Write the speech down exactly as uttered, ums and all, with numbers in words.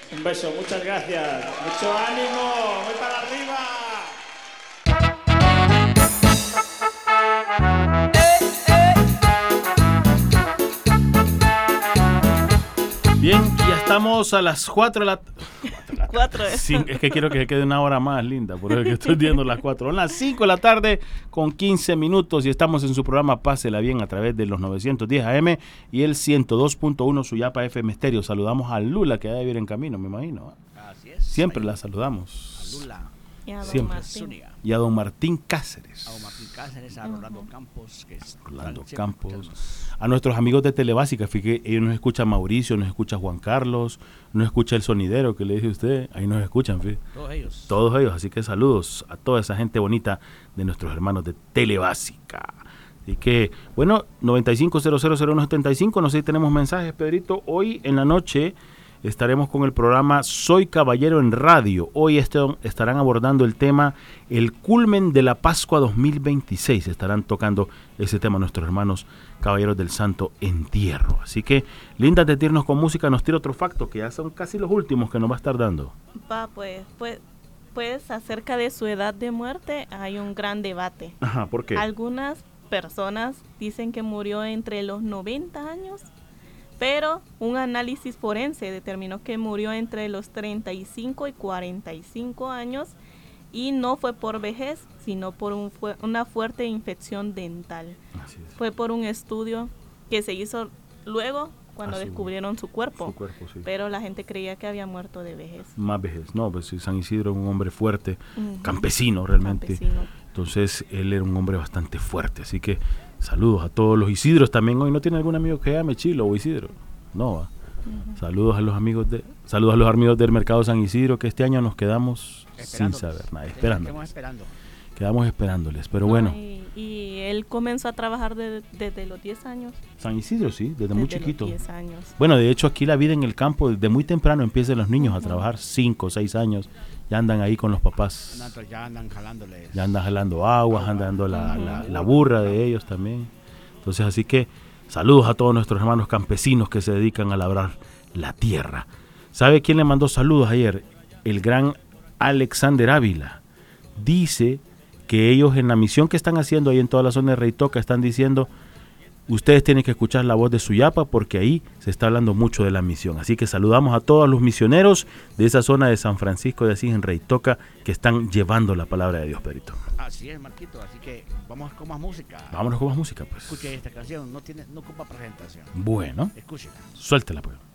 Un beso, muchas gracias. Mucho ánimo, voy para arriba. Bien, ya estamos a las cuatro de la tarde. Cuatro. Sí, es que quiero que quede una hora más linda, por eso que estoy viendo las cuatro. Son las cinco de la tarde con quince minutos y estamos en su programa Pásela Bien a través de los novecientos diez A M y el ciento dos punto uno Suyapa F M Estéreo. Saludamos a Lula, que debe vivir en camino, me imagino. Así es. Siempre la saludamos. A Lula. Y a don Siempre. Martín. Y a don Martín Cáceres. A Martín Cáceres, a Rolando Campos. Que es Rolando siempre Campos. escuchándonos. A nuestros amigos de Telebásica, fíjate, ellos nos escuchan Mauricio, nos escucha Juan Carlos, nos escucha el sonidero que le dije a usted, ahí nos escuchan, fíjate. Todos ellos. Todos ellos, así que saludos a toda esa gente bonita de nuestros hermanos de Telebásica. Así que, bueno, noventa y cinco cero cero cero uno setenta y cinco, no sé si tenemos mensajes, Pedrito. Hoy en la noche estaremos con el programa Soy Caballero en Radio. Hoy esto, estarán abordando el tema El culmen de la Pascua dos mil veintiséis. Estarán tocando ese tema nuestros hermanos Caballeros del Santo Entierro. Así que, linda de tirarnos con música, nos tira otro facto, que ya son casi los últimos que nos va a estar dando. Va, pues, pues, pues, acerca de su edad de muerte hay un gran debate. Ajá, ¿por qué? Algunas personas dicen que murió entre los noventa años, pero un análisis forense determinó que murió entre los treinta y cinco y cuarenta y cinco años y no fue por vejez, sino por un fu- una fuerte infección dental. Así es. Fue por un estudio que se hizo luego cuando Ah, sí. descubrieron su cuerpo, Su cuerpo, sí. pero la gente creía que había muerto de vejez. Más vejez. No, pues sí, San Isidro es un hombre fuerte, Ujú. campesino realmente. Campesino. Entonces, él era un hombre bastante fuerte. Así que, saludos a todos los Isidros también. Hoy no tiene algún amigo que llame Chilo o Isidro. No, va. Ujú. Saludos a los amigos de saludos a los amigos del Mercado San Isidro, que este año nos quedamos sin Esperándolos. saber nada, Estamos esperando. esperando. Quedamos esperándoles, pero No, bueno, y, y él comenzó a trabajar de- desde los diez años. San Isidro sí, desde muy desde chiquito. los diez años. Bueno, de hecho aquí la vida en el campo, desde muy temprano empiezan los niños a Ujú. trabajar, cinco o seis años, ya andan ahí con los papás, Nosotros ya andan jalándoles. ya andan jalando aguas, Agua. andan dando la, Ujú. la- la burra de ellos también. Entonces así que saludos a todos nuestros hermanos campesinos que se dedican a labrar la tierra. ¿Sabe quién le mandó saludos ayer? El gran Alexander Ávila. Dice que ellos en la misión que están haciendo ahí en toda la zona de Reitoca están diciendo, ustedes tienen que escuchar la voz de Suyapa porque ahí se está hablando mucho de la misión. Así que saludamos a todos los misioneros de esa zona de San Francisco de Asís en Reitoca que están llevando la palabra de Dios, Perito. Así es, Marquito. Así que vamos con más música. Vámonos con más música, pues. Escuche esta canción. No tiene, no ocupa presentación. Bueno, Escúchela. suéltela, pues.